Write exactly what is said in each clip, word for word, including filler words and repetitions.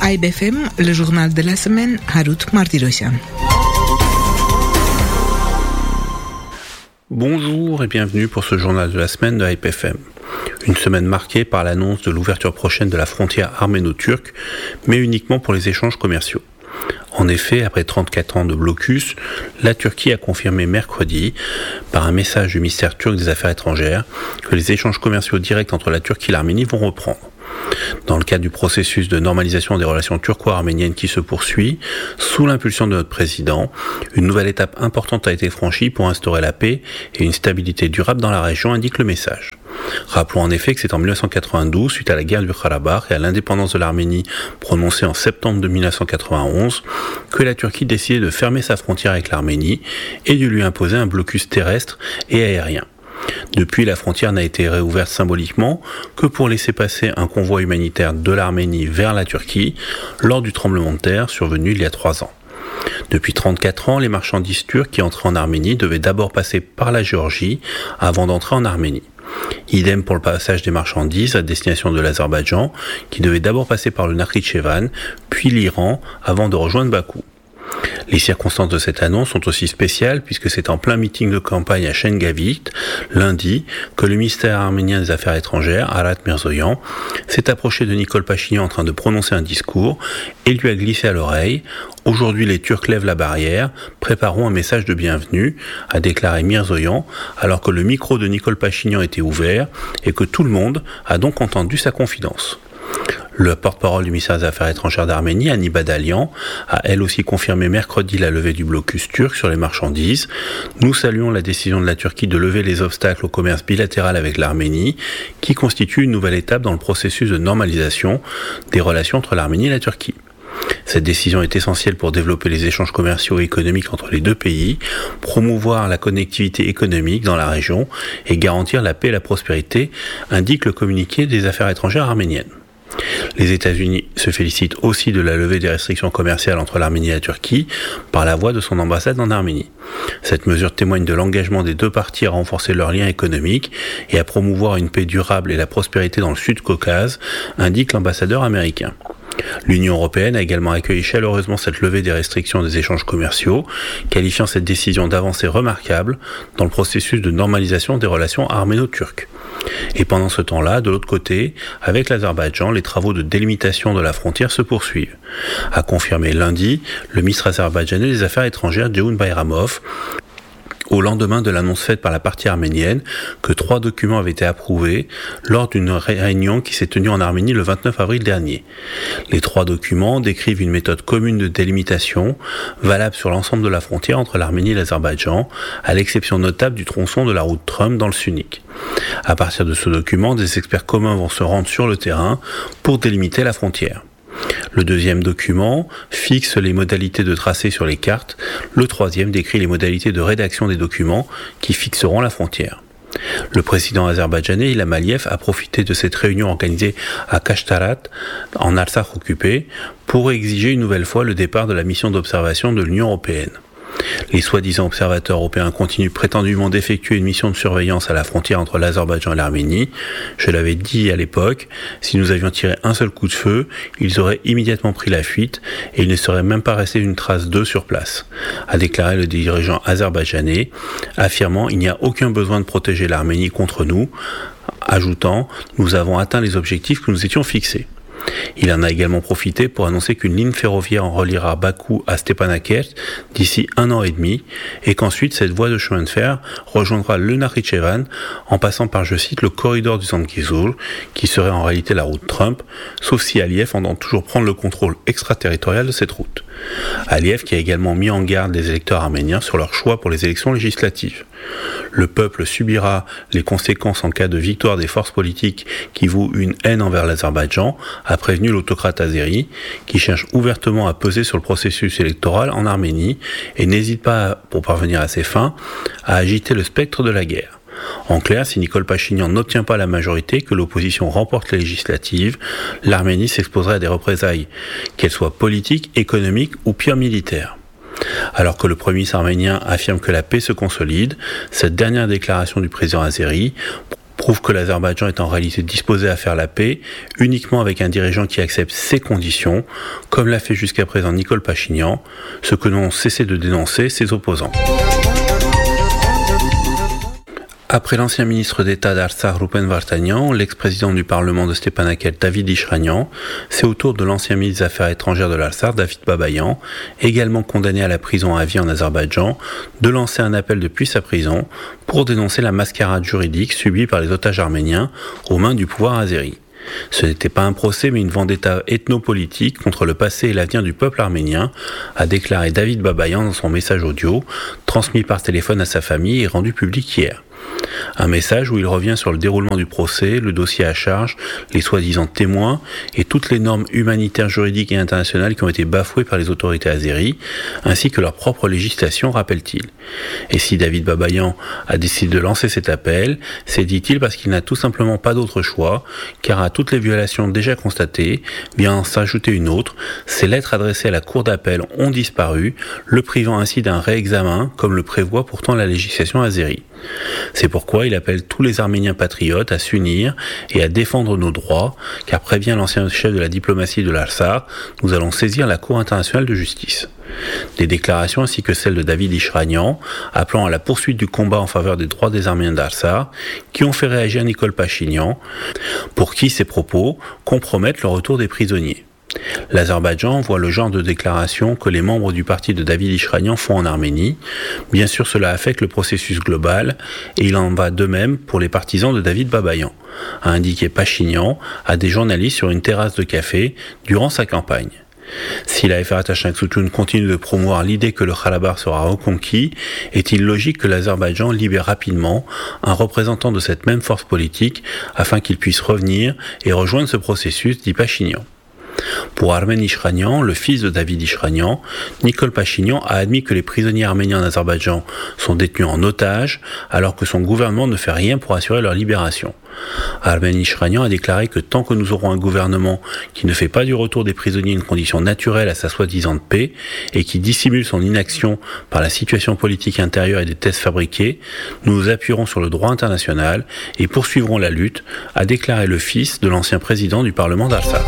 I B F M, le journal de la semaine, Harout Martirosyan. Bonjour et bienvenue pour ce journal de la semaine de I B F M. Une semaine marquée par l'annonce de l'ouverture prochaine de la frontière arméno-turque, mais uniquement pour les échanges commerciaux. En effet, après trente-quatre ans de blocus, la Turquie a confirmé mercredi, par un message du ministère turc des Affaires étrangères, que les échanges commerciaux directs entre la Turquie et l'Arménie vont reprendre. Dans le cadre du processus de normalisation des relations turco-arméniennes qui se poursuit, sous l'impulsion de notre président, une nouvelle étape importante a été franchie pour instaurer la paix et une stabilité durable dans la région, indique le message. Rappelons en effet que c'est en dix-neuf cent quatre-vingt-douze, suite à la guerre du Karabakh et à l'indépendance de l'Arménie prononcée en septembre de dix-neuf cent quatre-vingt-onze, que la Turquie décidait de fermer sa frontière avec l'Arménie et de lui imposer un blocus terrestre et aérien. Depuis, la frontière n'a été réouverte symboliquement que pour laisser passer un convoi humanitaire de l'Arménie vers la Turquie lors du tremblement de terre survenu il y a trois ans. Depuis trente-quatre ans, les marchandises turques qui entraient en Arménie devaient d'abord passer par la Géorgie avant d'entrer en Arménie. Idem pour le passage des marchandises à destination de l'Azerbaïdjan, qui devait d'abord passer par le Nakhitchevan, puis l'Iran, avant de rejoindre Bakou. Les circonstances de cette annonce sont aussi spéciales puisque c'est en plein meeting de campagne à Şengavit, lundi, que le ministère arménien des Affaires étrangères, Arat Mirzoyan, s'est approché de Nikol Pachinian en train de prononcer un discours et lui a glissé à l'oreille « Aujourd'hui les Turcs lèvent la barrière, préparons un message de bienvenue », a déclaré Mirzoyan, alors que le micro de Nikol Pachinian était ouvert et que tout le monde a donc entendu sa confidence. Le porte-parole du ministère des Affaires étrangères d'Arménie, Hani Badalian, a elle aussi confirmé mercredi la levée du blocus turc sur les marchandises. Nous saluons la décision de la Turquie de lever les obstacles au commerce bilatéral avec l'Arménie, qui constitue une nouvelle étape dans le processus de normalisation des relations entre l'Arménie et la Turquie. Cette décision est essentielle pour développer les échanges commerciaux et économiques entre les deux pays, promouvoir la connectivité économique dans la région et garantir la paix et la prospérité, indique le communiqué des Affaires étrangères arméniennes. Les États-Unis se félicitent aussi de la levée des restrictions commerciales entre l'Arménie et la Turquie par la voie de son ambassade en Arménie. Cette mesure témoigne de l'engagement des deux parties à renforcer leurs liens économiques et à promouvoir une paix durable et la prospérité dans le Sud-Caucase, indique l'ambassadeur américain. L'Union européenne a également accueilli chaleureusement cette levée des restrictions des échanges commerciaux, qualifiant cette décision d'avancée remarquable dans le processus de normalisation des relations arméno-turques. Et pendant ce temps-là, de l'autre côté, avec l'Azerbaïdjan, les travaux de délimitation de la frontière se poursuivent. A confirmé lundi le ministre azerbaïdjanais des Affaires étrangères, Ceyhun Bayramov, au lendemain de l'annonce faite par la partie arménienne que trois documents avaient été approuvés lors d'une réunion qui s'est tenue en Arménie le vingt-neuf avril dernier. Les trois documents décrivent une méthode commune de délimitation valable sur l'ensemble de la frontière entre l'Arménie et l'Azerbaïdjan, à l'exception notable du tronçon de la route Trump dans le Sunnik. À partir de ce document, des experts communs vont se rendre sur le terrain pour délimiter la frontière. Le deuxième document fixe les modalités de tracé sur les cartes. Le troisième décrit les modalités de rédaction des documents qui fixeront la frontière. Le président azerbaïdjanais Ilham Aliyev a profité de cette réunion organisée à Kashtarat, en Artsakh occupé, pour exiger une nouvelle fois le départ de la mission d'observation de l'Union européenne. Les soi-disant observateurs européens continuent prétendument d'effectuer une mission de surveillance à la frontière entre l'Azerbaïdjan et l'Arménie. Je l'avais dit à l'époque, si nous avions tiré un seul coup de feu, ils auraient immédiatement pris la fuite et il ne serait même pas resté une trace d'eux sur place, a déclaré le dirigeant azerbaïdjanais, affirmant il n'y a aucun besoin de protéger l'Arménie contre nous, ajoutant nous avons atteint les objectifs que nous étions fixés. Il en a également profité pour annoncer qu'une ligne ferroviaire en reliera Bakou à Stepanakert d'ici un an et demi et qu'ensuite cette voie de chemin de fer rejoindra le Nakhitchevan en passant par, je cite, le corridor du Zangezur, qui serait en réalité la route Trump, sauf si Aliyev entend toujours prendre le contrôle extraterritorial de cette route. Aliyev qui a également mis en garde les électeurs arméniens sur leur choix pour les élections législatives. Le peuple subira les conséquences en cas de victoire des forces politiques qui vouent une haine envers l'Azerbaïdjan, a prévenu l'autocrate azéri, qui cherche ouvertement à peser sur le processus électoral en Arménie et n'hésite pas, pour parvenir à ses fins, à agiter le spectre de la guerre. En clair, si Nikol Pachinian n'obtient pas la majorité, que l'opposition remporte les législatives, l'Arménie s'exposerait à des représailles, qu'elles soient politiques, économiques ou pire militaires. Alors que le Premier ministre arménien affirme que la paix se consolide, cette dernière déclaration du président azéri prouve que l'Azerbaïdjan est en réalité disposé à faire la paix uniquement avec un dirigeant qui accepte ses conditions, comme l'a fait jusqu'à présent Nicole Pachinian, ce que n'ont cessé de dénoncer ses opposants. Après l'ancien ministre d'État d'Artsakh Rupen Vartanian, l'ex-président du Parlement de Stepanakert David Ishranian, c'est au tour de l'ancien ministre des Affaires étrangères de l'Artsakh David Babayan, également condamné à la prison à vie en Azerbaïdjan, de lancer un appel depuis sa prison pour dénoncer la mascarade juridique subie par les otages arméniens aux mains du pouvoir azéri. Ce n'était pas un procès mais une vendetta ethnopolitique contre le passé et l'avenir du peuple arménien, a déclaré David Babayan dans son message audio, transmis par téléphone à sa famille et rendu public hier. Un message où il revient sur le déroulement du procès, le dossier à charge, les soi-disant témoins et toutes les normes humanitaires, juridiques et internationales qui ont été bafouées par les autorités azéries, ainsi que leur propre législation, rappelle-t-il. Et si David Babayan a décidé de lancer cet appel, c'est, dit-il, parce qu'il n'a tout simplement pas d'autre choix, car à toutes les violations déjà constatées, vient s'ajouter une autre, ces lettres adressées à la cour d'appel ont disparu, le privant ainsi d'un réexamen, comme le prévoit pourtant la législation azérie. C'est pourquoi il appelle tous les Arméniens patriotes à s'unir et à défendre nos droits, car prévient l'ancien chef de la diplomatie de l'Artsakh, nous allons saisir la Cour internationale de justice. Des déclarations ainsi que celles de David Ishranian, appelant à la poursuite du combat en faveur des droits des Arméniens d'Artsakh, qui ont fait réagir Nicole Pachinian, pour qui ces propos compromettent le retour des prisonniers. L'Azerbaïdjan voit le genre de déclaration que les membres du parti de David Ishranian font en Arménie. Bien sûr, cela affecte le processus global et il en va de même pour les partisans de David Babayan, a indiqué Pachinian à des journalistes sur une terrasse de café durant sa campagne. Si la F R H Nachtsutun continue de promouvoir l'idée que le Karabakh sera reconquis, est-il logique que l'Azerbaïdjan libère rapidement un représentant de cette même force politique afin qu'il puisse revenir et rejoindre ce processus, dit Pachinian. Pour Armen Ishranian, le fils de David Ishranian, Nicole Pachinian a admis que les prisonniers arméniens en Azerbaïdjan sont détenus en otage, alors que son gouvernement ne fait rien pour assurer leur libération. Armen Ishranian a déclaré que tant que nous aurons un gouvernement qui ne fait pas du retour des prisonniers une condition naturelle à sa soi-disant paix et qui dissimule son inaction par la situation politique intérieure et des tests fabriqués, nous nous appuierons sur le droit international et poursuivrons la lutte, a déclaré le fils de l'ancien président du Parlement d'Artsakh.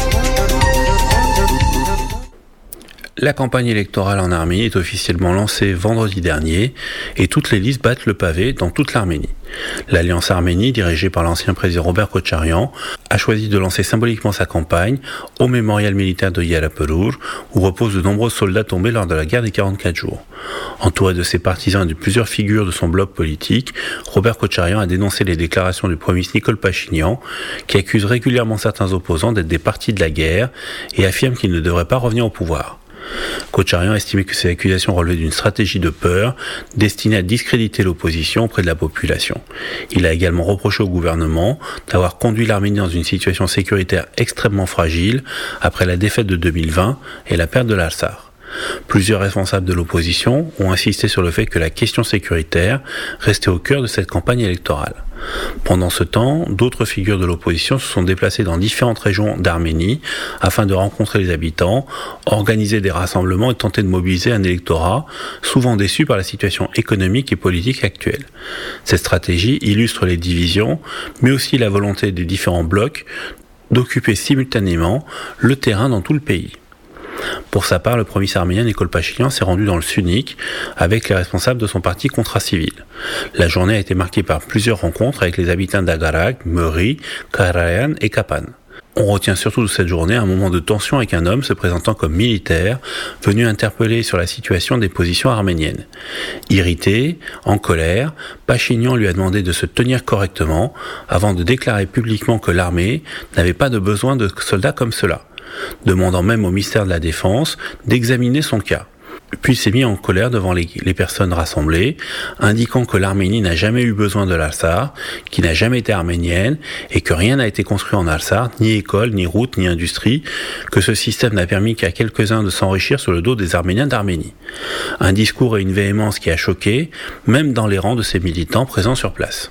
La campagne électorale en Arménie est officiellement lancée vendredi dernier et toutes les listes battent le pavé dans toute l'Arménie. L'Alliance Arménie, dirigée par l'ancien président Robert Kocharyan, a choisi de lancer symboliquement sa campagne au mémorial militaire de Yarapurur, où reposent de nombreux soldats tombés lors de la guerre des quarante-quatre jours. Entouré de ses partisans et de plusieurs figures de son bloc politique, Robert Kocharyan a dénoncé les déclarations du Premier ministre Nicole Pachinian, qui accuse régulièrement certains opposants d'être des partis de la guerre et affirme qu'ils ne devraient pas revenir au pouvoir. Kocharyan a estimé que ces accusations relevaient d'une stratégie de peur destinée à discréditer l'opposition auprès de la population. Il a également reproché au gouvernement d'avoir conduit l'Arménie dans une situation sécuritaire extrêmement fragile après la défaite de deux mille vingt et la perte de l'Artsakh. Plusieurs responsables de l'opposition ont insisté sur le fait que la question sécuritaire restait au cœur de cette campagne électorale. Pendant ce temps, d'autres figures de l'opposition se sont déplacées dans différentes régions d'Arménie afin de rencontrer les habitants, organiser des rassemblements et tenter de mobiliser un électorat souvent déçu par la situation économique et politique actuelle. Cette stratégie illustre les divisions, mais aussi la volonté des différents blocs d'occuper simultanément le terrain dans tout le pays. Pour sa part, le premier ministre arménien Nicole Pachinian s'est rendu dans le Sunnik avec les responsables de son parti Contrat Civil. La journée a été marquée par plusieurs rencontres avec les habitants d'Agarak, Meri, Karayan et Kapan. On retient surtout de cette journée un moment de tension avec un homme se présentant comme militaire, venu interpeller sur la situation des positions arméniennes. Irrité, en colère, Pachinian lui a demandé de se tenir correctement avant de déclarer publiquement que l'armée n'avait pas de besoin de soldats comme cela, demandant même au ministère de la Défense d'examiner son cas. Puis s'est mis en colère devant les, les personnes rassemblées, indiquant que l'Arménie n'a jamais eu besoin de l'Artsakh, qui n'a jamais été arménienne, et que rien n'a été construit en Artsakh, ni école, ni route, ni industrie, que ce système n'a permis qu'à quelques-uns de s'enrichir sur le dos des Arméniens d'Arménie. Un discours et une véhémence qui a choqué, même dans les rangs de ces militants présents sur place.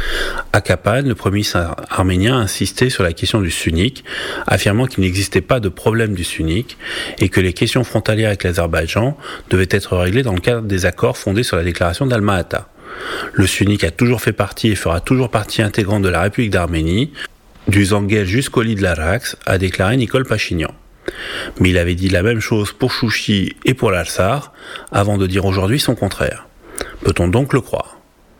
À Kapan, le premier ministre arménien a insisté sur la question du Sunnik, affirmant qu'il n'existait pas de problème du Sunnik et que les questions frontalières avec l'Azerbaïdjan devaient être réglées dans le cadre des accords fondés sur la déclaration d'Alma-Ata. Le Syunik a toujours fait partie et fera toujours partie intégrante de la République d'Arménie, du Zangel jusqu'au lit de l'Arax, a déclaré Nicole Pachinian. Mais il avait dit la même chose pour Chouchi et pour l'Alsar, avant de dire aujourd'hui son contraire. Peut-on donc le croire ?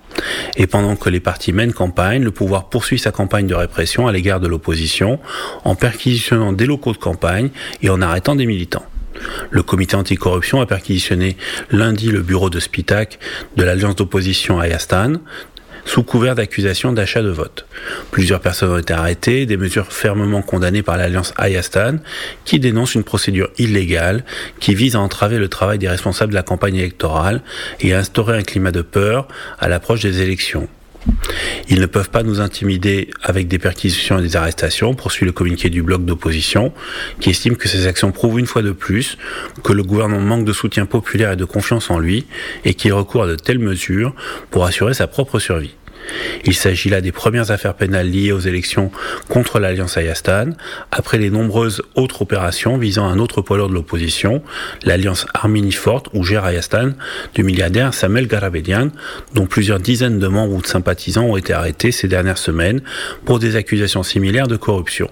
Et pendant que les partis mènent campagne, le pouvoir poursuit sa campagne de répression à l'égard de l'opposition, en perquisitionnant des locaux de campagne et en arrêtant des militants. Le comité anticorruption a perquisitionné lundi le bureau de Spitak de l'alliance d'opposition Hayastan, sous couvert d'accusations d'achat de vote. Plusieurs personnes ont été arrêtées, des mesures fermement condamnées par l'alliance Hayastan, qui dénonce une procédure illégale qui vise à entraver le travail des responsables de la campagne électorale et à instaurer un climat de peur à l'approche des élections. Ils ne peuvent pas nous intimider avec des perquisitions et des arrestations, poursuit le communiqué du bloc d'opposition, qui estime que ces actions prouvent une fois de plus que le gouvernement manque de soutien populaire et de confiance en lui et qu'il recourt à de telles mesures pour assurer sa propre survie. Il s'agit là des premières affaires pénales liées aux élections contre l'alliance Hayastan, après les nombreuses autres opérations visant un autre poids lourd de l'opposition, l'alliance Arménie Forte ou gère Hayastan, du milliardaire Samuel Garabedian, dont plusieurs dizaines de membres ou de sympathisants ont été arrêtés ces dernières semaines pour des accusations similaires de corruption.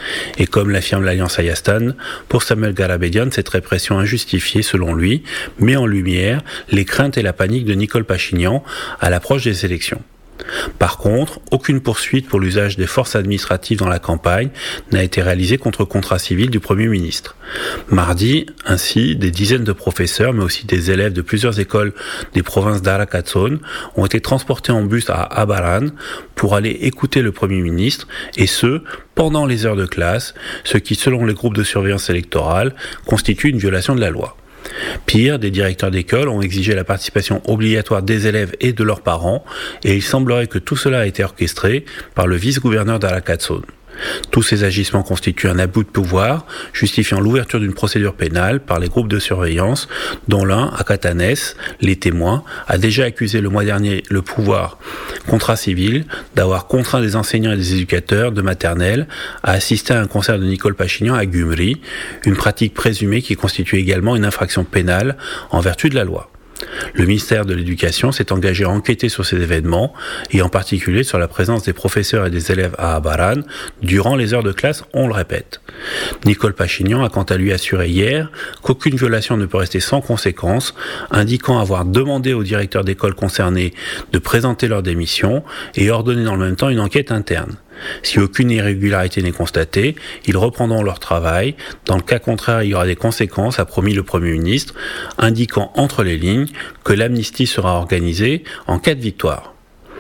Et comme l'affirme l'alliance Hayastan, pour Samuel Garabedian, cette répression injustifiée, selon lui, met en lumière les craintes et la panique de Nicole Pachinian à l'approche des élections. Par contre, aucune poursuite pour l'usage des forces administratives dans la campagne n'a été réalisée contre contrat civil du Premier ministre. Mardi, ainsi, des dizaines de professeurs, mais aussi des élèves de plusieurs écoles des provinces d'Arakatson ont été transportés en bus à Abaran pour aller écouter le Premier ministre, et ce, pendant les heures de classe, ce qui, selon les groupes de surveillance électorale, constitue une violation de la loi. Pire, des directeurs d'école ont exigé la participation obligatoire des élèves et de leurs parents, et il semblerait que tout cela a été orchestré par le vice-gouverneur d'Arakatson. Tous ces agissements constituent un abus de pouvoir, justifiant l'ouverture d'une procédure pénale par les groupes de surveillance, dont l'un, à Katanes, les témoins, a déjà accusé le mois dernier le pouvoir contrat civil d'avoir contraint des enseignants et des éducateurs de maternelle à assister à un concert de Nicole Pachinian à Gyumri, une pratique présumée qui constitue également une infraction pénale en vertu de la loi. Le ministère de l'Éducation s'est engagé à enquêter sur ces événements et en particulier sur la présence des professeurs et des élèves à Abaran durant les heures de classe, on le répète. Nicole Pachinian a quant à lui assuré hier qu'aucune violation ne peut rester sans conséquence, indiquant avoir demandé aux directeurs d'école concernés de présenter leur démission et ordonné dans le même temps une enquête interne. Si aucune irrégularité n'est constatée, ils reprendront leur travail. Dans le cas contraire, il y aura des conséquences, a promis le Premier ministre, indiquant entre les lignes que l'amnistie sera organisée en cas de victoire.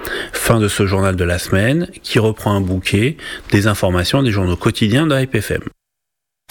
Fin de ce journal de la semaine, qui reprend un bouquet des informations des journaux quotidiens de A P F M.